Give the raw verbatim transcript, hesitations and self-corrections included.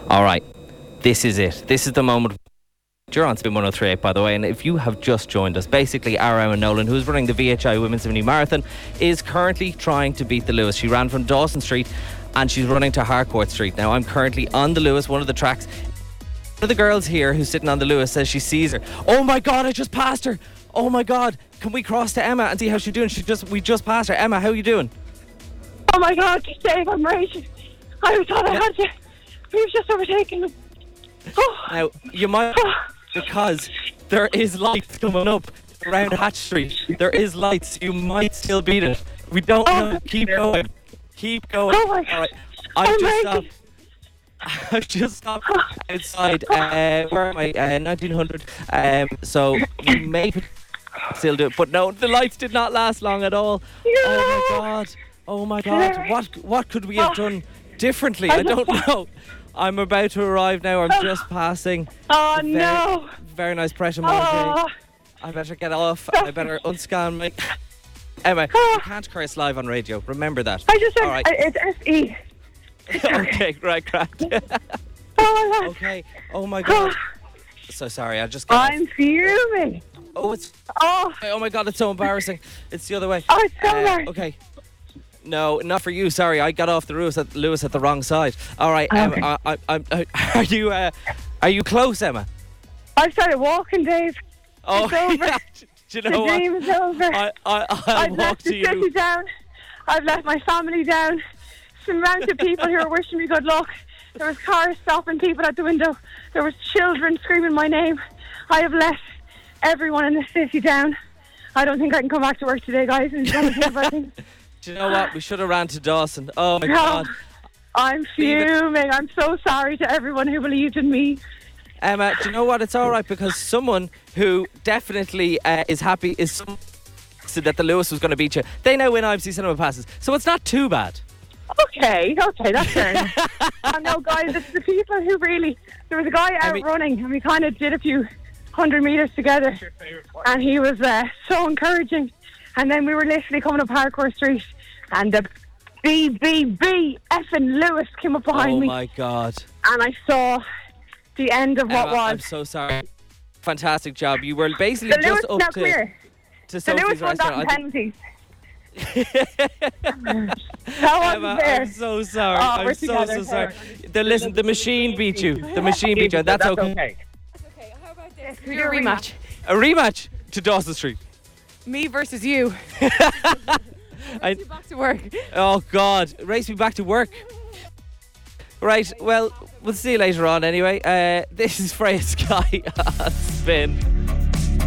All right, this is it. This is the moment. You're on Spin one oh three point eight, by the way, and if you have just joined us, basically our Emma Nolan, who's running the V H I Women's Mini Marathon, is currently trying to beat the Lewis. She ran from Dawson Street and she's running to Harcourt Street. Now, I'm currently on the Lewis, one of the tracks. One of the girls here who's sitting on the Lewis says she sees her. Oh my God, I just passed her. Oh my God, can we cross to Emma and see how she's doing? She just We just passed her. Emma, how are you doing? Oh my God, Dave, I'm raging. I thought I Yeah. had you. He was just overtaking them. Oh. Now, you might, because there is lights coming up around Hatch Street. There is lights. You might still beat it. We don't know. Keep going. Keep going. Oh my God. All right. I've I'm just raging. stopped. I've just stopped outside. Uh, where am I? Uh, nineteen hundred. Um, so we may still do it. But no, the lights did not last long at all. Oh my God. Oh my God. What, what could we have done differently? I don't know. I'm about to arrive now. I'm just passing. Oh Very, no. very nice pressure monitoring. Oh. I better get off. I better unscan my... Emma, you can't curse live on radio. Remember that. I just said All right. uh, it's S E. Okay, right, cracked. Oh, my Okay. Oh my God. So sorry. I just got. I'm fuming. Oh, it's. Oh, Oh my God. It's so embarrassing. It's the other way. oh, it's so Uh, nice. okay. No, not for you. Sorry, I got off the Lewis at, Lewis at the wrong side. All right, Okay. Emma. I, I, I, are you? Uh, are you close, Emma? I started walking, Dave. Oh, It's over. yeah. Do you The know what? dream is over. I, I, I'll I've walk left to the city you. down. I've left my family down. Surrounded people who are wishing me good luck. There was cars stopping people at the window. There was children screaming my name. I have let everyone in the city down. I don't think I can come back to work today, guys. And it's gonna be about things. Do you know what? We should have ran to Dawson. Oh my No. God. I'm Leave it. fuming. I'm so sorry to everyone who believed in me. Emma, do you know what? It's all right because someone who definitely uh, is happy is someone said that the Lewis was going to beat you. They now win I M C Cinema passes, so it's not too bad. Okay, okay, that's fair enough. Oh no, guys, it's the people who really... There was a guy out mean- running and we kind of did a few hundred metres together and he was uh, so encouraging. And then we were literally coming up Harcourt Street and the B B B effing Lewis came up behind Oh me my God. and I saw the end of what Emma, I'm was. so sorry. Fantastic job. You were basically The Lewis, just up now to, come here. to The Lewis Sophie's won that restaurant. in I penalties. think- That wasn't Emma, fair. I'm so sorry. Oh, I'm we're so, together. so sorry. The, listen, the machine beat you. The machine beat you. and That's okay. Okay, how about this? Do Do a rematch. A rematch to Dawson Street. Me versus you. I, Back to work. oh God, race me back to work. Right, well, we'll see you later on anyway. Uh, this is Freya Sky on Spin.